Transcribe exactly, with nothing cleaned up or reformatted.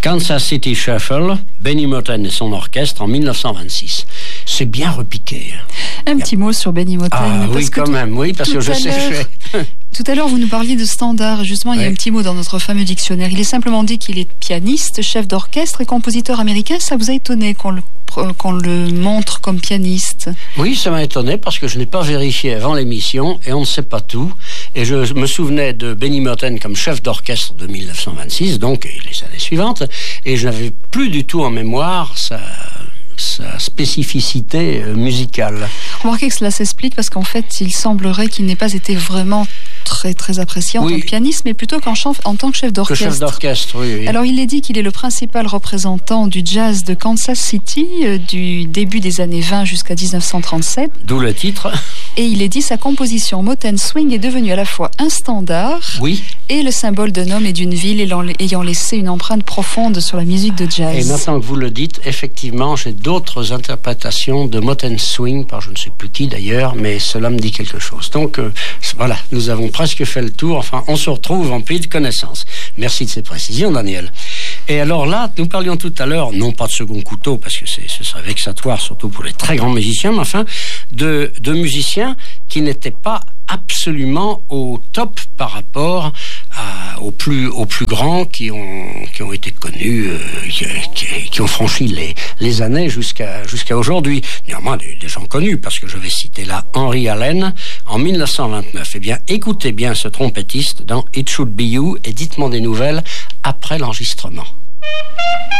Kansas City Shuffle, Benny Moten et son orchestre en dix-neuf cent vingt-six. C'est bien repiqué. Un petit mot sur Benny Moten. Ah oui, quand tout, même, oui, parce que je sais que... Tout à l'heure, vous nous parliez de standard. Justement, il y a oui. un petit mot dans notre fameux dictionnaire. Il est simplement dit qu'il est pianiste, chef d'orchestre et compositeur américain. Ça vous a étonné qu'on le, qu'on le montre comme pianiste? Oui, ça m'a étonné parce que je n'ai pas vérifié avant l'émission et on ne sait pas tout. Et je me souvenais de Benny Moten comme chef d'orchestre de dix-neuf cent vingt-six, donc les années suivantes, et je n'avais plus du tout en mémoire sa... sa spécificité musicale. Remarquez que cela s'explique parce qu'en fait, il semblerait qu'il n'ait pas été vraiment très très apprécié en oui. tant que pianiste, mais plutôt qu'en chef, en tant que chef d'orchestre. Que chef d'orchestre, oui, oui. Alors, il est dit qu'il est le principal représentant du jazz de Kansas City euh, du début des années vingt jusqu'à dix-neuf cent trente-sept. D'où le titre. Et il est dit sa composition Moten Swing est devenue à la fois un standard oui. et le symbole d'un homme et d'une ville ayant laissé une empreinte profonde sur la musique de jazz. Et maintenant que vous le dites, effectivement, j'ai d'autres interprétations de Moten Swing, par je ne sais plus qui d'ailleurs, mais cela me dit quelque chose. Donc euh, voilà, nous avons presque fait le tour. Enfin, on se retrouve en pays de connaissances. Merci de ces précisions, Daniel. Et alors là, nous parlions tout à l'heure, non pas de second couteau, parce que c'est, ce serait vexatoire, surtout pour les très grands musiciens, mais enfin, de, de musiciens qui n'étaient pas absolument au top par rapport à, aux, plus, aux plus grands qui ont, qui ont été connus, euh, qui, qui, qui ont franchi les, les années jusqu'à, jusqu'à aujourd'hui. Néanmoins, des, des gens connus, parce que je vais citer là Henry Allen en dix-neuf cent vingt-neuf. Eh bien, écoutez bien ce trompettiste dans It Should Be You et dites-moi des nouvelles après l'enregistrement.